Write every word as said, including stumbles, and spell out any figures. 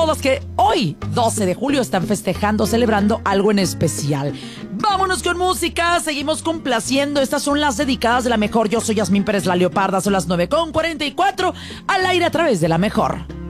las que hoy, doce de julio, están festejando, celebrando algo en especial. Vámonos con música, seguimos complaciendo. Estas son las dedicadas de La Mejor. Yo soy Yasmín Pérez, la Leoparda. Son las nueve con cuarenta y cuatro al aire a través de La Mejor.